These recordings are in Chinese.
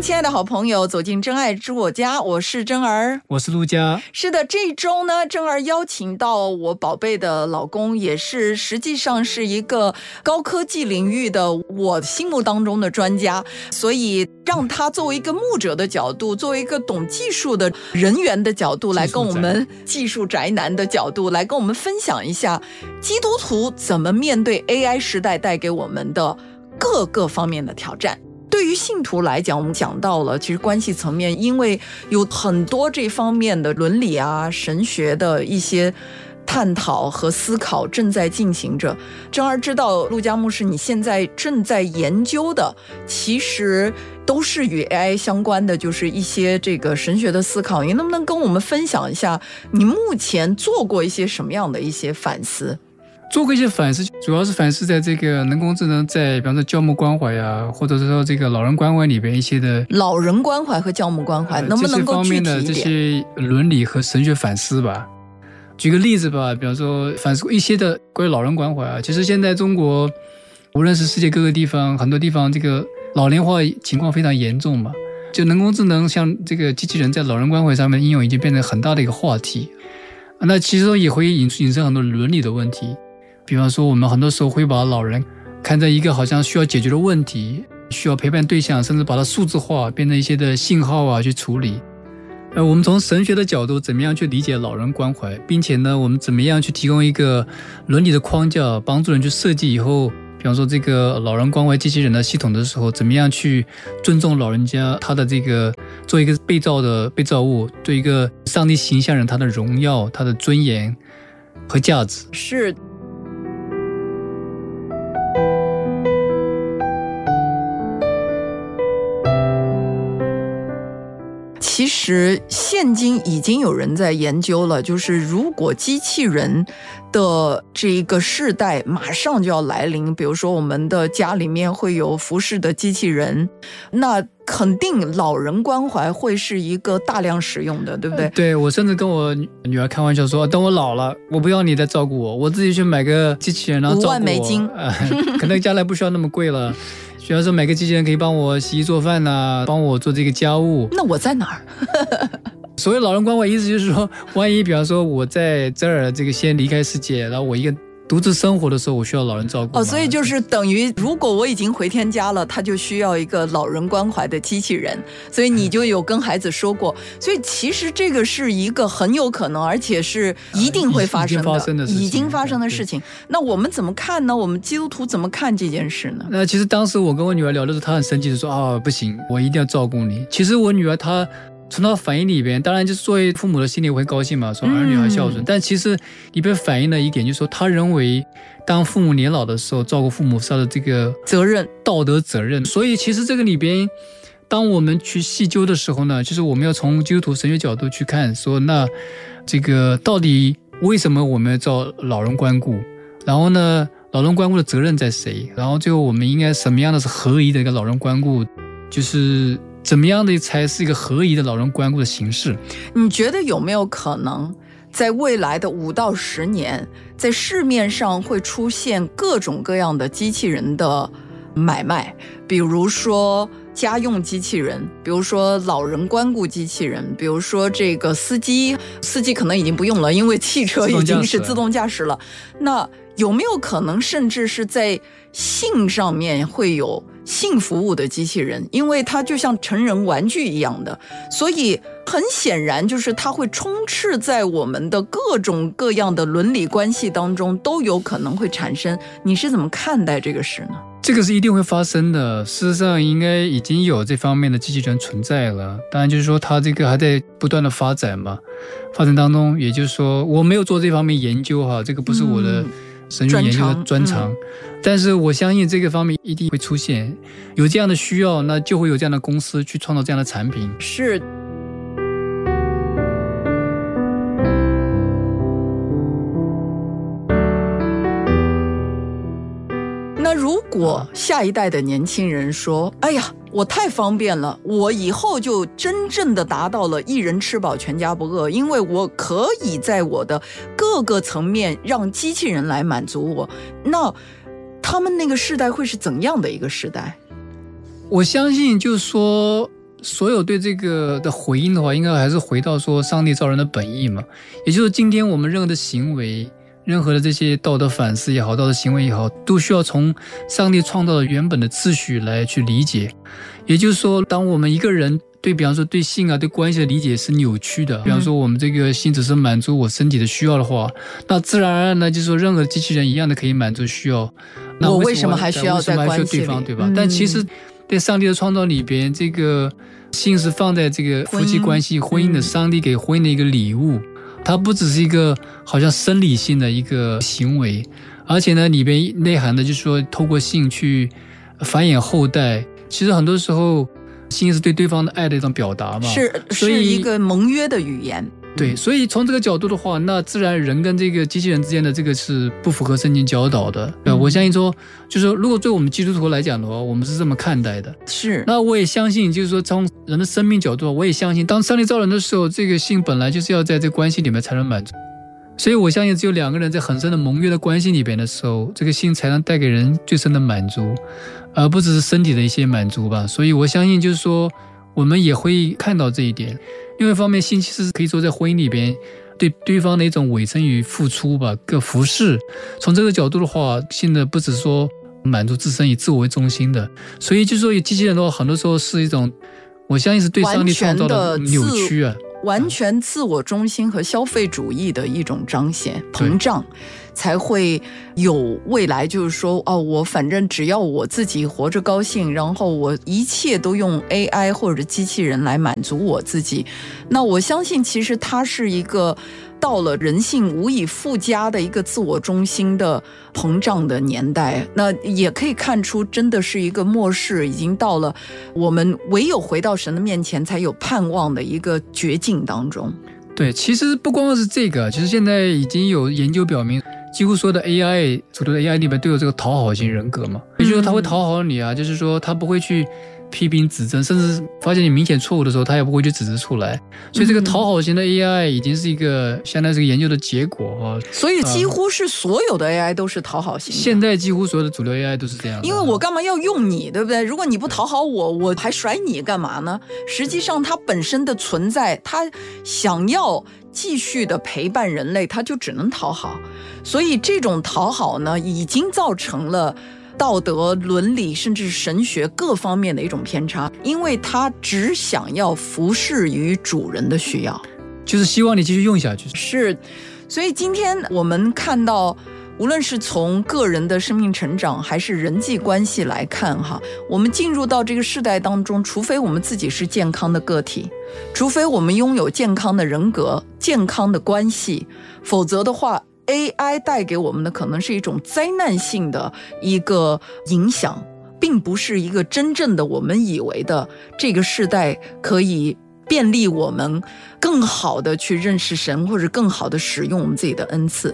亲爱的好朋友，走进真爱之我家，我是真儿， 我是陆家。 是的，这一周呢，真儿邀请到我宝贝的老公，也是实际上是一个高科技领域的我心目当中的专家，所以让他作为一个牧者的角度，作为一个懂技术的人员的角度，来跟我们技术宅男的角度来跟我们分享一下基督徒怎么面对 AI 时代带给我们的各个方面的挑战。对于信徒来讲，我们讲到了其实关系层面，因为有很多这方面的伦理啊、神学的一些探讨和思考正在进行着。真儿知道陆家牧师你现在正在研究的其实都是与 AI 相关的，就是一些这个神学的思考。你能不能跟我们分享一下你目前做过一些什么样的一些反思？ 做过一些反思，主要是反思在这个人工智能在比方说教牧关怀啊，或者是说这个老人关怀里边一些的老人关怀和教牧关怀，能不能够具体一点？ 这些方面的这些伦理和神学反思吧。举个例子吧，比方说反思一些的关于老人关怀啊，其实现在中国无论是世界各个地方，很多地方这个老龄化情况非常严重嘛，就人工智能像这个机器人在老人关怀上面的应用已经变成很大的一个话题。那其实也会引申很多伦理的问题。比方说我们很多时候会把老人看在一个好像需要解决的问题，需要陪伴对象，甚至把它数字化，变成一些的信号啊去处理。我们从神学的角度怎么样去理解老人关怀，并且呢我们怎么样去提供一个伦理的框架，帮助人去设计以后比方说这个老人关怀机器人的系统的时候，怎么样去尊重老人家他的这个做一个被造物，对一个上帝形象人他的荣耀、他的尊严和价值。 是其实现今已经有人在研究了，就是如果机器人的这一个世代马上就要来临，比如说我们的家里面会有服侍的机器人，那肯定老人关怀会是一个大量使用的，对不对？ 对，我甚至跟我女儿开玩笑说，等我老了，我不要你再照顾我，我自己去买个机器人然后照顾我。5万美金可能将来不需要那么贵了，需要说买个机器人可以帮我洗衣做饭啊，帮我做这个家务。 那我在哪儿？ 所谓老人关怀意思就是说，万一比方说我在这儿这个先离开世界，然后我一个独自生活的时候，我需要老人照顾。 所以就是等于如果我已经回天家了，他就需要一个老人关怀的机器人。所以你就有跟孩子说过，所以其实这个是一个很有可能而且是一定会发生的已经发生的事情。那我们怎么看呢？我们基督徒怎么看这件事呢？ 那其实当时我跟我女儿聊的时候，她很生气的说不行，我一定要照顾你。其实我女儿她从她反应里边，当然就是作为父母的心里我会高兴嘛，说儿女还孝顺，但其实里边反映了一点，就是说她认为当父母年老的时候，照顾父母是她的这个责任， 道德责任。所以其实这个里边当我们去细究的时候呢，就是我们要从基督徒神学角度去看，说那这个到底为什么我们要照老人关顾，然后呢老人关顾的责任在谁，然后最后我们应该什么样的是合宜的一个老人关顾，就是怎么样的才是一个合宜的老人关顾的形式。 你觉得有没有可能在未来的5到10年，在市面上会出现各种各样的机器人的买卖，比如说家用机器人，比如说老人关顾机器人，比如说这个司机可能已经不用了，因为汽车已经是自动驾驶了。那有没有可能甚至是在性上面会有性服务的机器人，因为它就像成人玩具一样的，所以很显然就是它会充斥在我们的各种各样的伦理关系当中，都有可能会产生。你是怎么看待这个事呢？ 这个是一定会发生的，事实上应该已经有这方面的机器人存在了，当然就是说它这个还在不断的发展嘛，发展当中，也就是说我没有做这方面研究哈，这个不是我的神学研究的专长，但是我相信这个方面一定会出现，有这样的需要，那就会有这样的公司去创造这样的产品。 是。那如果下一代的年轻人说，哎呀，我太方便了，我以后就真正的达到了一人吃饱全家不饿，因为我可以在我的各个层面让机器人来满足我，那他们那个世代会是怎样的一个时代？ 我相信就是说所有对这个的回应的话，应该还是回到说上帝造人的本意嘛。也就是今天我们任何的行为，任何的这些道德反思也好，道德行为也好，都需要从上帝创造的原本的秩序来去理解。也就是说，当我们一个人对比方说对性啊对关系的理解是扭曲的，比方说我们这个性只是满足我身体的需要的话，那自然而然呢，就是说任何机器人一样的可以满足需要。那我为什么还需要在关系里？ 对方，对吧？但其实在上帝的创造里边，这个性是放在这个夫妻关系婚姻的上帝给婚姻的一个礼物，它不只是一个好像生理性的一个行为，而且呢里边内涵的就是说透过性去繁衍后代。其实很多时候性是对对方的爱的一种表达嘛， 是一个盟约的语言。 对，所以从这个角度的话，那自然人跟这个机器人之间的这个是不符合圣经教导的。我相信说，就是说如果对我们基督徒来讲的话，我们是这么看待的。 是， 那我也相信，就是说从人的生命角度，我也相信，当上帝造人的时候，这个性本来就是要在这个关系里面才能满足。所以我相信只有两个人在很深的盟约的关系里边的时候，这个性才能带给人最深的满足，而不只是身体的一些满足吧。所以我相信就是说我们也会看到这一点。另外一方面，性其实可以说在婚姻里边对对方的一种委身与付出吧，个服侍。从这个角度的话，性的不只说满足自身以自我为中心的，所以就是说机器人的话，很多时候是一种我相信是对上帝创造的扭曲啊， 完全自我中心和消费主义的一种彰显膨胀，才会有未来就是说我反正只要我自己活着高兴，然后我一切都用 AI 或者机器人来满足我自己。那我相信其实它是一个到了人性无以复加的一个自我中心的膨胀的年代。那也可以看出真的是一个末世已经到了我们唯有回到神的面前才有盼望的一个绝境当中。 对，其实不光是这个，其实现在已经有研究表明，几乎所有的 AI 主流的 AI 里面都有这个讨好型人格嘛，也就是说他会讨好你啊，就是说他不会去批评指正，甚至发现你明显错误的时候他也不会去指责出来。所以这个讨好型的 AI 已经是一个相当于是个研究的结果。 所以几乎是所有的 AI 都是讨好型的。 现在几乎所有的主流 AI 都是这样的。 因为我干嘛要用你，对不对？如果你不讨好我，我还甩你干嘛呢？实际上它本身的存在，它想要继续的陪伴人类，它就只能讨好。所以这种讨好呢，已经造成了道德伦理甚至神学各方面的一种偏差，因为他只想要服侍于主人的需要， 就是希望你继续用下去。 是，所以今天我们看到无论是从个人的生命成长还是人际关系来看我们进入到这个世代当中，除非我们自己是健康的个体，除非我们拥有健康的人格健康的关系，否则的话AI 带给我们的可能是一种灾难性的一个影响，并不是一个真正的我们以为的这个世代可以便利我们更好的去认识神，或者更好的使用我们自己的恩赐。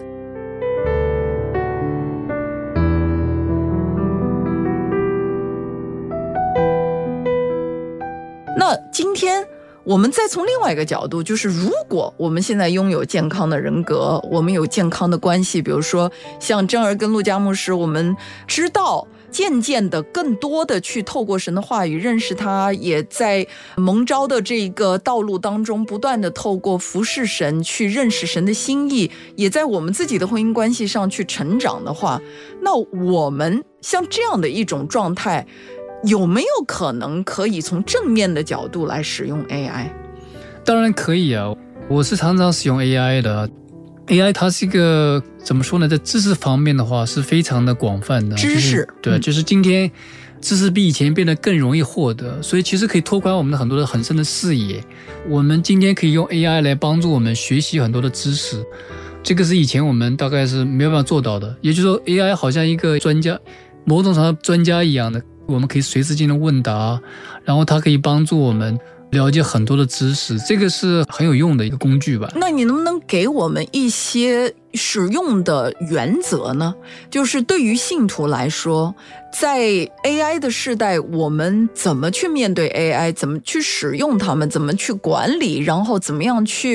那今天我们再从另外一个角度，就是如果我们现在拥有健康的人格，我们有健康的关系，比如说像真儿跟陆家牧师，我们知道渐渐的更多的去透过神的话语认识他，也在蒙召的这个道路当中不断的透过服侍神去认识神的心意，也在我们自己的婚姻关系上去成长的话，那我们像这样的一种状态，有没有可能可以从正面的角度来使用 AI？ 当然可以啊，我是常常使用 AI 的。AI 它是一个怎么说呢，在知识方面的话是非常的广泛的知识， 对，就是今天知识比以前变得更容易获得，所以其实可以拓宽我们的很多的很深的视野。我们今天可以用 AI 来帮助我们学习很多的知识，这个是以前我们大概是没有办法做到的。也就是说 AI 好像一个专家，某种程度上专家一样的，我们可以随时进行问答，然后它可以帮助我们了解很多的知识，这个是很有用的一个工具吧。 那你能不能给我们一些使用的原则呢？就是对于信徒来说，在 AI 的时代，我们怎么去面对 AI， 怎么去使用它们，怎么去管理，然后怎么样去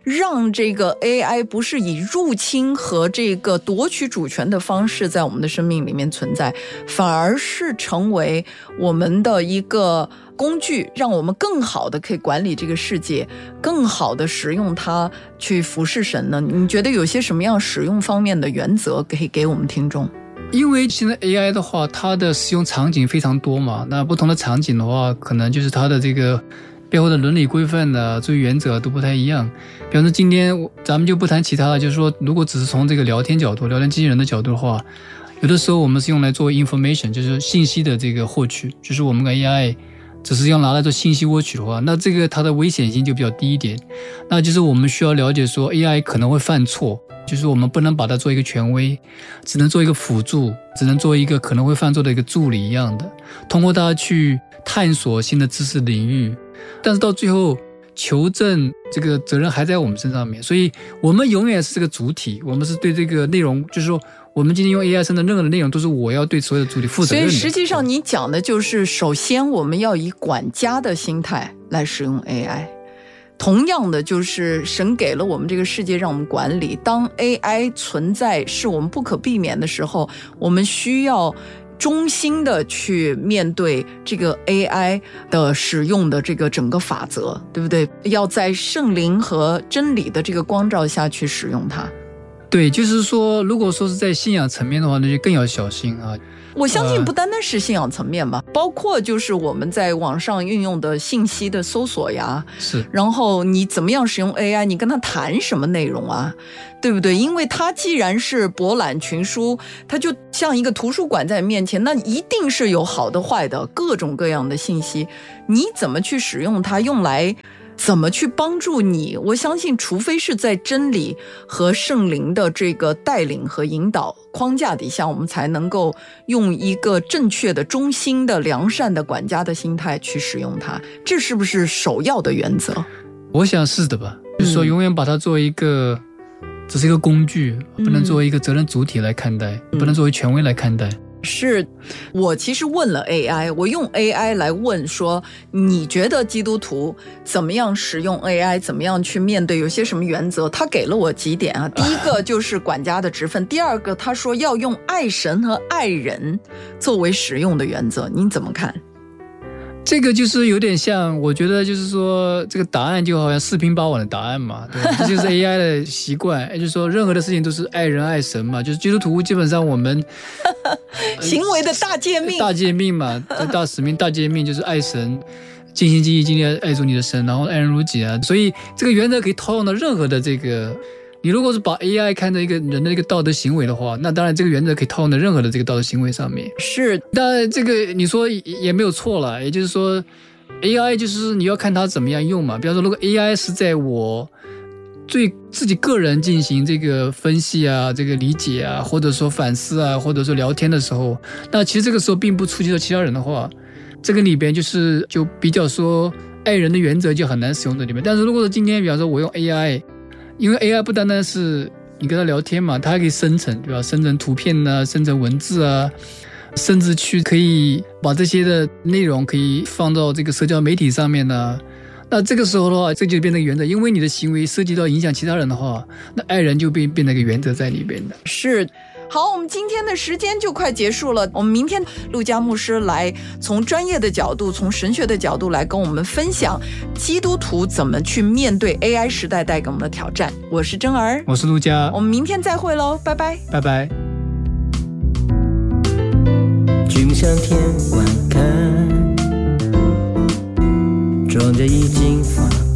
让这个 AI 不是以入侵和这个夺取主权的方式在我们的生命里面存在，反而是成为我们的一个工具，让我们更好的可以管理这个世界，更好的使用它去服侍神呢？你觉得有些什么样使用方面的原则可以给我们听众？ 因为现在 AI 的话，它的使用场景非常多嘛，那不同的场景的话，可能就是它的这个背后的伦理规范的作为原则都不太一样。比方说今天咱们就不谈其他的，就是说如果只是从这个聊天角度，聊天机器人的角度的话，有的时候我们是用来做 information， 就是信息的这个获取，就是我们跟 AI 只是要拿来做信息获取的话，那这个它的危险性就比较低一点。那就是我们需要了解说 AI 可能会犯错，就是我们不能把它做一个权威，只能做一个辅助，只能做一个可能会犯错的一个助理一样的，通过它去探索新的知识领域，但是到最后求证这个责任还在我们身上面，所以我们永远是这个主体，我们是对这个内容，就是说我们今天用 AI 生成任何的内容都是我要对所有的主体负责任的。 所以实际上你讲的就是首先我们要以管家的心态来使用 AI， 同样的就是神给了我们这个世界让我们管理，当 AI 存在是我们不可避免的时候，我们需要衷心的去面对这个 AI 的使用的这个整个法则，对不对？要在圣灵和真理的这个光照下去使用它。 对，就是说如果说是在信仰层面的话，那就更要小心啊。 我相信不单单是信仰层面吧，包括就是我们在网上运用的信息的搜索呀， 是， 然后你怎么样使用 AI， 你跟他谈什么内容啊，对不对？因为它既然是博览群书，它就像一个图书馆在你面前，那一定是有好的坏的各种各样的信息，你怎么去使用它，用来怎么去帮助你，我相信除非是在真理和圣灵的这个带领和引导框架底下，我们才能够用一个正确的忠心的良善的管家的心态去使用它，这是不是首要的原则？ 我想是的吧，就是说永远把它作为一个只是一个工具，不能作为一个责任主体来看待，不能作为权威来看待。 是，我其实问了 AI， 我用 AI 来问说，你觉得基督徒怎么样使用 AI， 怎么样去面对，有些什么原则？他给了我几点啊。第一个就是管家的职分，第二个他说要用爱神和爱人作为使用的原则，您怎么看？ 这个就是有点像，我觉得就是说这个答案就好像四平八稳的答案嘛，对，这就是 AI 的习惯，就是说任何的事情都是爱人爱神嘛，就是基督徒基本上我们行为的大诫命， 大诫命嘛，大使命大诫命就是爱神，尽心尽意尽力爱主你的神，然后爱人如己啊，所以这个原则可以套用到任何的这个。你如果是把 AI 看成一个人的一个道德行为的话，那当然这个原则可以套用在任何的这个道德行为上面。 是， 当然这个你说也没有错了，也就是说 AI 就是你要看它怎么样用嘛。比方说如果 AI 是在我对自己个人进行这个分析啊，这个理解啊，或者说反思啊，或者说聊天的时候，那其实这个时候并不触及到其他人的话，这个里边就比较说爱人的原则就很难使用在里面。但是如果说今天比方说我用 AI，因为 AI 不单单是你跟他聊天嘛，它还可以生成，对吧？生成图片啊，生成文字啊，甚至可以把这些的内容可以放到这个社交媒体上面呢。那这个时候的话，这就变成一个原则，因为你的行为涉及到影响其他人的话，那爱人就变成一个原则在里边的。 是。好，我们今天的时间就快结束了，我们明天陆家牧师来从专业的角度，从神学的角度来跟我们分享基督徒怎么去面对 AI 时代带给我们的挑战。我是真儿， 我是陆家， 我们明天再会咯，拜拜， 拜拜。 君向天观看，庄稼已经发